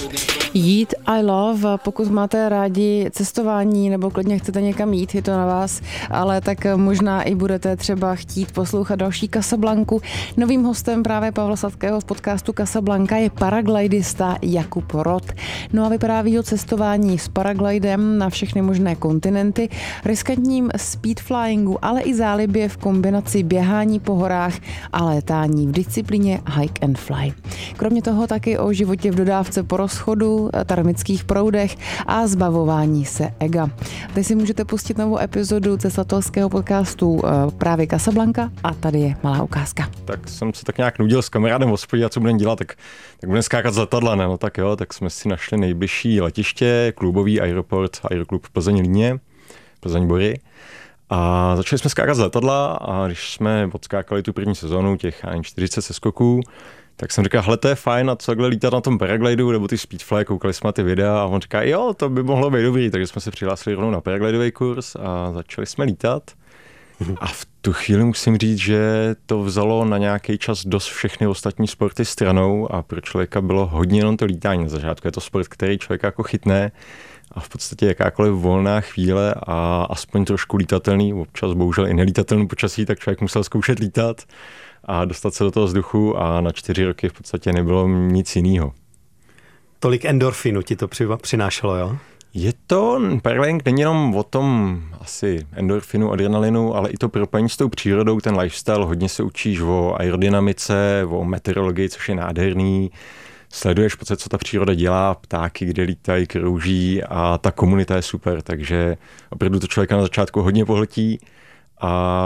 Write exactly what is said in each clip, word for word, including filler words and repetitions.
Jít I love, pokud máte rádi cestování nebo klidně chcete někam jít, je to na vás, ale tak možná i budete třeba chtít poslouchat další Casablanku. Novým hostem právě Pavla Sladkého z podcastu Casablanca je paraglidista Jakub Rott. No a vypráví o cestování s paraglidem na všechny možné kontinenty, riskantním speedflyingu, ale i zálibě v kombinaci běhání po horách a létání v disciplíně hike and fly. Kromě toho taky o životě v dodávce po rozchodu, tarmických proudech a zbavování se ega. Teď si můžete pustit novou epizodu cestovatelského podcastu právě Casablanca a tady je malá ukázka. Tak jsem se tak nějak nudil s kamarádem v hospodě, a co budeme dělat, tak, tak budeme skákat z letadla, ne? No tak jo, tak jsme si našli nejbližší letiště, klubový aeroport, aeroklub Plzeň-Líně, Plzeň-Bory. A začali jsme skákat z letadla a když jsme odskákali tu první sezonu, těch čtyřicet seskoků, tak jsem říkal, hele, to je fajn, a co takhle lítat na tom paraglidu nebo ty speedfly, koukali jsme na ty videa a on říká, jo, to by mohlo být dobrý, takže jsme se přihlásili rovnou na paraglidový kurz a začali jsme lítat. A v tu chvíli musím říct, že to vzalo na nějaký čas dost všechny ostatní sporty stranou a pro člověka bylo hodně jenom to lítání na začátku. Je to sport, který člověka jako chytne a v podstatě jakákoliv volná chvíle a aspoň trošku lítatelný, občas bohužel i nelítatelný počasí, tak člověk musel zkoušet lítat a dostat se do toho vzduchu a na čtyři roky v podstatě nebylo nic jiného. Tolik endorfinu ti to přinášelo, jo? Je to, paragliding není jenom o tom asi endorfinu, adrenalinu, ale i to propojení s tou přírodou, ten lifestyle, hodně se učíš o aerodynamice, o meteorologii, což je nádherný. Sleduješ v podstatě, co ta příroda dělá, ptáky, kde lítají, krouží a ta komunita je super, takže opravdu to člověka na začátku hodně pohltí a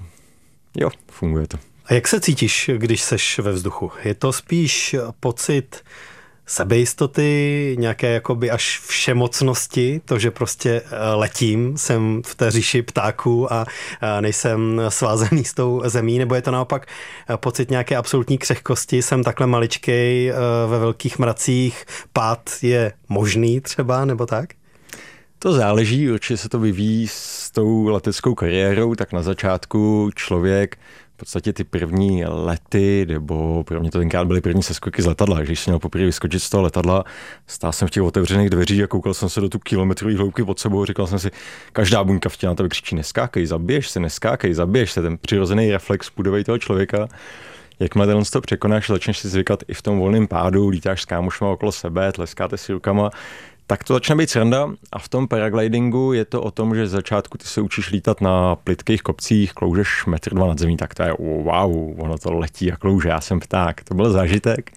jo, funguje to. A jak se cítíš, když seš ve vzduchu? Je to spíš pocit sebejistoty, nějaké jakoby až všemocnosti, to, že prostě letím, jsem v té říši ptáků a nejsem svázaný s tou zemí, nebo je to naopak pocit nějaké absolutní křehkosti, jsem takhle maličkej ve velkých mracích, pád je možný třeba, nebo tak? To záleží, určitě se to vyvíjí s tou leteckou kariérou, tak na začátku člověk v podstatě ty první lety, nebo pro mě to tenkrát byly první seskoky z letadla, když jsem měl poprvé vyskočit z toho letadla, stál jsem v těch otevřených dveřích a koukal jsem se do tu kilometrový hloubky pod sebou a říkal jsem si, každá buňka v těle na tebe křičí, neskákej, zabiješ se, neskákej, zabiješ se, ten přirozený reflex půdovej toho člověka. Jakmile ten to překonáš, začneš si zvykat i v tom volném pádu, lítáš s kámošma okolo sebe, tleskáte si rukama, tak to začne být sranda a v tom paraglidingu je to o tom, že z začátku ty se učíš lítat na plytkých kopcích, kloužeš metr dva nad zemí, tak to je wow, ono to letí a klouže, já jsem pták, to byl zážitek.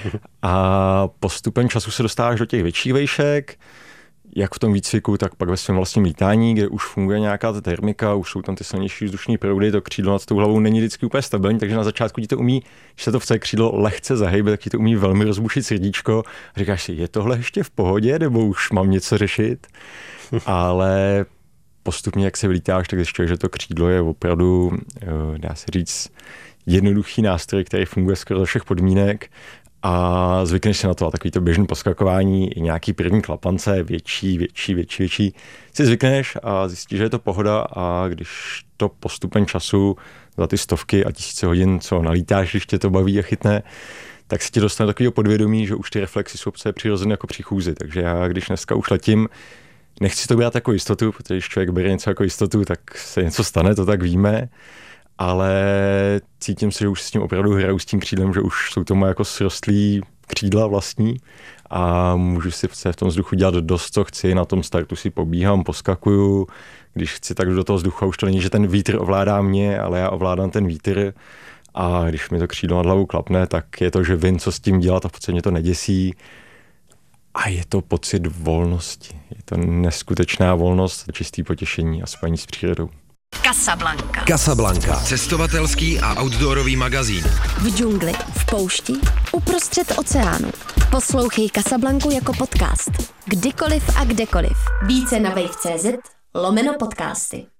A postupem času se dostáváš do těch větších vejšek, jak v tom výcviku, tak pak ve svém vlastním lítání, kde už funguje nějaká ta termika, už jsou tam ty silnější vzdušní proudy, to křídlo nad tou hlavou není vždycky úplně stabilní, takže na začátku ti to umí, když se to chce křídlo lehce zahejbe, tak ti to umí velmi rozbušit srdíčko. A říkáš si, je tohle ještě v pohodě, nebo už mám něco řešit? Ale postupně, jak se vylítáš, tak zjišťuješ, že to křídlo je opravdu, dá se říct, jednoduchý nástroj, který funguje skoro za všech podmínek. A zvykneš si na to, a takový to běžné poskakování, i nějaký první klapance, větší, větší, větší, větší, si zvykneš a zjistíš, že je to pohoda a když to postupem času za ty stovky a tisíce hodin, co nalítáš, když tě to baví a chytne, tak se ti dostane takového podvědomí, že už ty reflexy jsou přirozené jako při chůzi. Takže já, když dneska už letím, nechci to brát jako jistotu, protože když člověk bere něco jako jistotu, tak se něco stane, to tak víme. Ale cítím se, že už s tím opravdu hraju s tím křídlem, že už jsou to moje jako srostlý křídla vlastní a můžu si v tom vzduchu dělat dost, co chci. Na tom startu si pobíhám, poskakuju, když chci, tak do toho vzduchu a už to není, že ten vítr ovládá mě, ale já ovládám ten vítr a když mi to křídlo nad hlavou klapne, tak je to, že vím, co s tím dělat a v podstatě mě to neděsí. A je to pocit volnosti. Je to neskutečná volnost, čistý potěšení a spojení s přírodou. Casablanca. Casablanca. Cestovatelský a outdoorový magazín. V džungli, v poušti, uprostřed oceánu. Poslouchej Casablancu jako podcast. Kdykoliv a kdekoliv. Více na wave tečka cz lomeno podcasty.